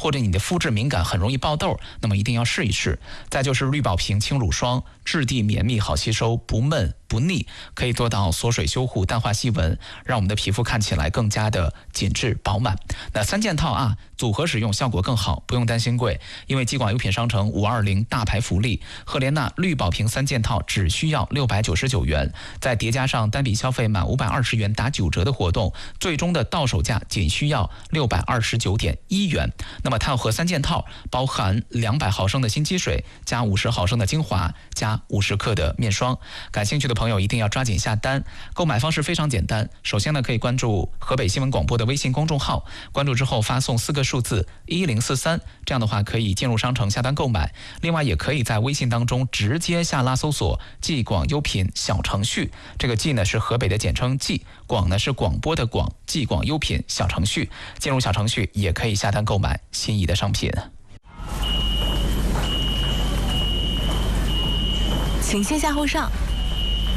或者你的肤质敏感，很容易爆痘，那么一定要试一试。再就是绿宝瓶轻乳霜，质地绵密，好吸收，不闷不腻，可以做到锁水修护、淡化细纹，让我们的皮肤看起来更加的紧致饱满。那3件套啊，组合使用效果更好，不用担心贵，因为极广优品商城520大牌福利，赫莲娜绿宝瓶3件套只需要699元，再叠加上单笔消费满520元打9折的活动，最终的到手价仅需要629.1元。那么套盒3件套包含200毫升的新肌水，加50毫升的精华，加50克的面霜。感兴趣的朋友一定要抓紧下单。购买方式非常简单，首先呢可以关注河北新闻广播的微信公众号，关注之后发送4个数字1043，这样的话可以进入商城下单购买。另外也可以在微信当中直接下拉搜索极广优品小程序，这个极呢是河北的简称极，广呢是广播的广，极广优品小程序，进入小程序也可以下单购买心仪的商品。 请先下后上。